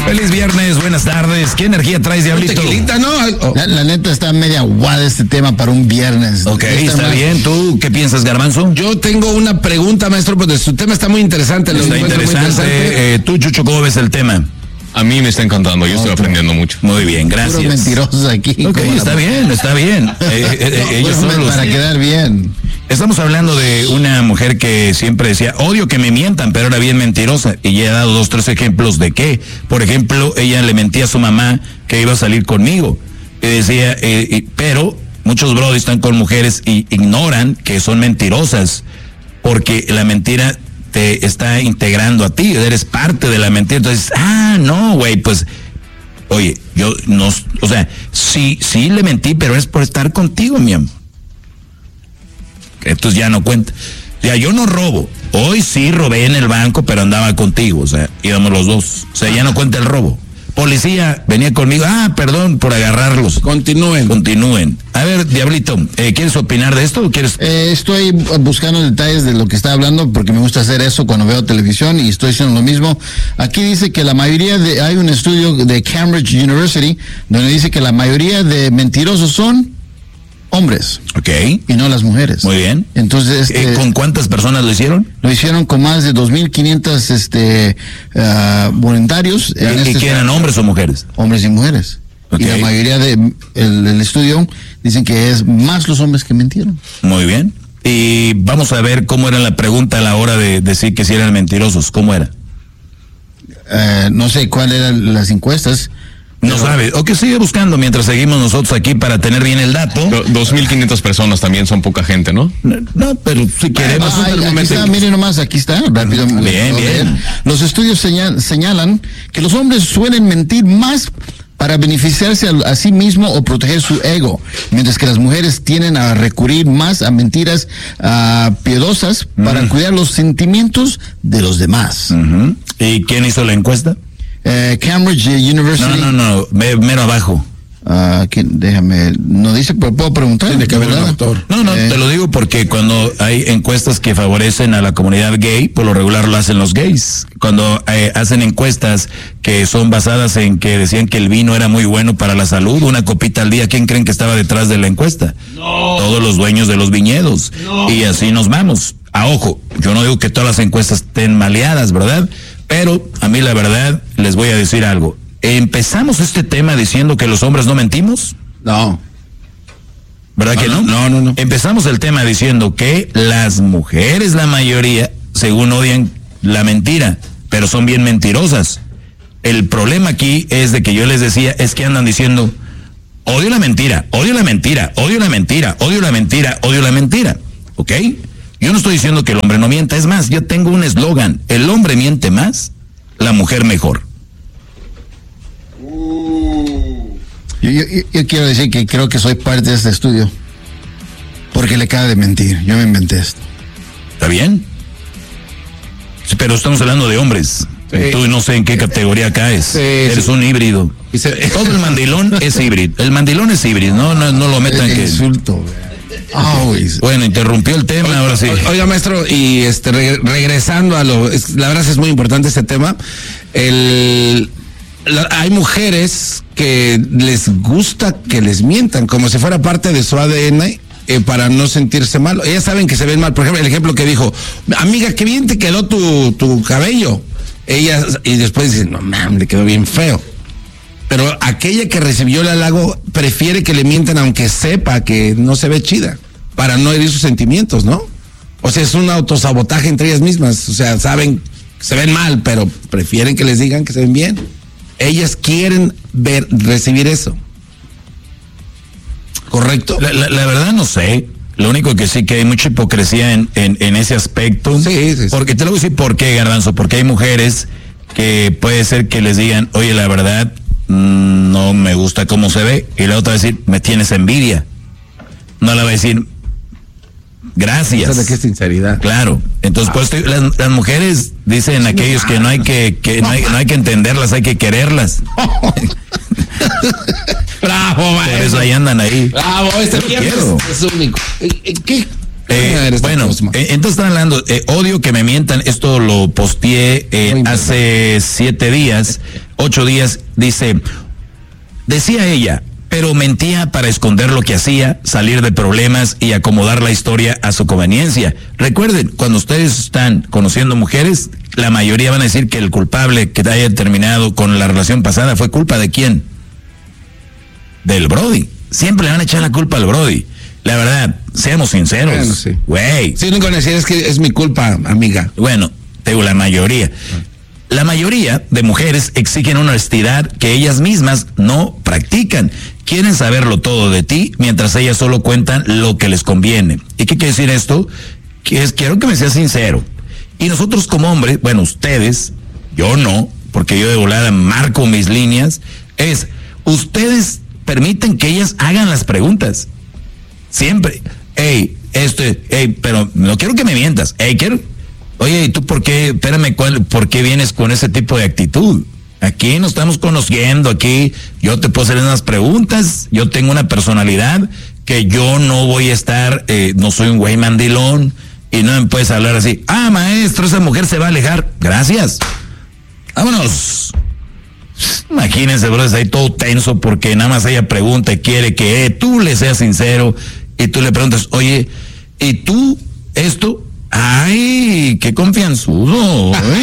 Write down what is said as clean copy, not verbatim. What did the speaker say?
Feliz viernes, buenas tardes. ¿Qué energía traes, Diablito? Tequilita, ¿no? La neta está media guada este tema para un viernes. Ok, está bien. ¿Tú qué piensas, Garbanzo? Yo tengo una pregunta, maestro, porque su tema está muy interesante. Está interesante. Tú, Chucho, ¿cómo ves el tema? A mí me está encantando, yo estoy aprendiendo mucho. Muy bien, gracias. Puros mentirosos aquí. Ok, está bien, está bien. Ellos son los... Para quedar bien. Estamos hablando de una mujer que siempre decía, odio que me mientan, pero era bien mentirosa. Y ya he dado 2, 3 ejemplos de qué. Por ejemplo, ella le mentía a su mamá que iba a salir conmigo. Y decía, pero muchos brodis están con mujeres y ignoran que son mentirosas, porque la mentira te está integrando a ti, eres parte de la mentira. Entonces, no, güey, pues, oye, yo no, o sea, sí le mentí, pero es por estar contigo, mi amor. Entonces ya no cuenta. Ya yo no robo. Hoy sí robé en el banco, pero andaba contigo, o sea, íbamos los dos. O sea, ya no cuenta el robo. Policía venía conmigo, perdón por agarrarlos. Continúen. A ver, Diablito, ¿quieres opinar de esto o quieres? Estoy buscando detalles de lo que está hablando porque me gusta hacer eso cuando veo televisión y estoy haciendo lo mismo. Aquí dice que hay un estudio de Cambridge University donde dice que la mayoría de mentirosos son hombres. Ok. Y no las mujeres. Muy bien. Entonces, ¿con cuántas personas lo hicieron? Lo hicieron con más de 2,500 voluntarios. ¿Y qué eran, hombres o mujeres? Hombres y mujeres. Okay. Y la mayoría del estudio dicen que es más los hombres que mintieron. Muy bien. Y vamos a ver cómo era la pregunta a la hora de decir que si eran mentirosos. ¿Cómo era? No sé cuáles eran las encuestas. No sabe. O que sigue buscando mientras seguimos nosotros aquí para tener bien el dato. 2,500 personas también son poca gente, ¿no? No, pero si queremos... aquí está, miren nomás, aquí está. Rápido. Bien. Los estudios señalan que los hombres suelen mentir más para beneficiarse a sí mismo o proteger su ego, mientras que las mujeres tienden a recurrir más a mentiras piadosas para cuidar los sentimientos de los demás. ¿Y quién hizo la encuesta? Cambridge University. No, mero abajo. Déjame, no dice, pero puedo preguntar. Tiene que haber el doctor. No, te lo digo porque cuando hay encuestas que favorecen a la comunidad gay, por lo regular lo hacen los gays. Cuando hacen encuestas que son basadas en que decían que el vino era muy bueno para la salud, una copita al día, ¿quién creen que estaba detrás de la encuesta? No. Todos los dueños de los viñedos. No. Y así nos vamos. Ojo, yo no digo que todas las encuestas estén maleadas, ¿verdad? Pero a mí la verdad les voy a decir algo. ¿Empezamos este tema diciendo que los hombres no mentimos? No. ¿Verdad que no? No. Empezamos el tema diciendo que las mujeres, la mayoría, según odian la mentira, pero son bien mentirosas. El problema aquí es de que yo les decía, es que andan diciendo, odio la mentira, odio la mentira, odio la mentira, odio la mentira, odio la mentira. ¿Ok? Yo no estoy diciendo que el hombre no mienta, es más, yo tengo un eslogan, el hombre miente más, la mujer mejor. Yo quiero decir que creo que soy parte de este estudio, porque le acaba de mentir, yo me inventé esto. ¿Está bien? Sí, pero estamos hablando de hombres. Sí. Tú no sé en qué categoría caes. Sí, eres un híbrido. Todo el mandilón es híbrido. El mandilón es híbrido, no lo metan que... insulto, Bueno, interrumpió el tema, ahora sí. Oiga, maestro, y regresando a la verdad es muy importante este tema. Hay mujeres que les gusta que les mientan, como si fuera parte de su ADN, para no sentirse mal. Ellas saben que se ven mal. Por ejemplo, el ejemplo que dijo, amiga, qué bien te quedó tu cabello. Ellas, y después dicen, no mames, le quedó bien feo. Pero aquella que recibió el halago prefiere que le mientan aunque sepa que no se ve chida, para no herir sus sentimientos, ¿no? O sea, es un autosabotaje entre ellas mismas. O sea, saben que se ven mal, pero prefieren que les digan que se ven bien. Ellas quieren recibir eso. ¿Correcto? La verdad no sé. Lo único que sí que hay mucha hipocresía en ese aspecto. Sí. Porque te lo voy a decir por qué, Garbanzo. Porque hay mujeres que puede ser que les digan, oye, la verdad, no me gusta cómo se ve. Y la otra va a decir, me tienes envidia. No la va a decir, gracias. ¿De qué sinceridad? Claro. Entonces, pues las mujeres dicen aquellos que no hay que entenderlas, hay que quererlas. Bravo, maestro. Por eso ahí andan ahí. Bravo, este viernes es único. ¿Qué? Bueno, entonces están hablando, odio que me mientan, esto lo posteé hace 8 días, decía ella, pero mentía para esconder lo que hacía, salir de problemas y acomodar la historia a su conveniencia. Recuerden, cuando ustedes están conociendo mujeres, la mayoría van a decir que el culpable que haya terminado con la relación pasada fue culpa de quién? Del Brody. Siempre le van a echar la culpa al Brody. La verdad, seamos sinceros. Bueno, sí. Güey. Sí, no con decir es que es mi culpa, amiga. Bueno, te digo, la mayoría. La mayoría de mujeres exigen una honestidad que ellas mismas no practican. Quieren saberlo todo de ti, mientras ellas solo cuentan lo que les conviene. ¿Y qué quiere decir esto? Quiero que me seas sincero. Y nosotros como hombres, bueno, ustedes, yo no, porque yo de volada marco mis líneas, ustedes permiten que ellas hagan las preguntas. Siempre. Pero no quiero que me mientas. Oye, ¿y tú por qué? Espérame, ¿por qué vienes con ese tipo de actitud? Aquí nos estamos conociendo, aquí yo te puedo hacer unas preguntas, yo tengo una personalidad que yo no voy a estar, no soy un güey mandilón y no me puedes hablar así. Maestro, esa mujer se va a alejar. Gracias. Vámonos. Imagínense, bro, está ahí todo tenso porque nada más ella pregunta y quiere que tú le seas sincero y tú le preguntas, oye, ¿y tú esto? Ay, qué confianzudo.